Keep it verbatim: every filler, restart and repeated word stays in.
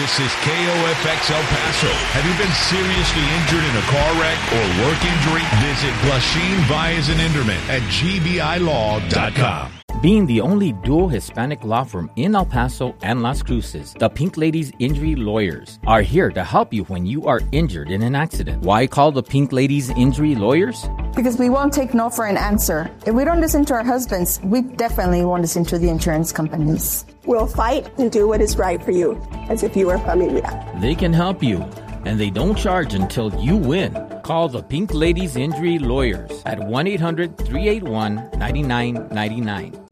This is K O F X El Paso. Have you been seriously injured in a car wreck or work injury? Visit Blashin Vyas and Inderman at G B I law dot com. Being the only dual Hispanic law firm in El Paso and Las Cruces, the Pink Ladies Injury Lawyers are here to help you when you are injured in an accident. Why call the Pink Ladies Injury Lawyers? Because we won't take no for an answer. If we don't listen to our husbands, we definitely won't listen to the insurance companies. We'll fight and do what is right for you, as if you were familia. They can help you, and they don't charge until you win. Call the Pink Ladies Injury Lawyers at one eight hundred, three eight one, nine nine nine nine.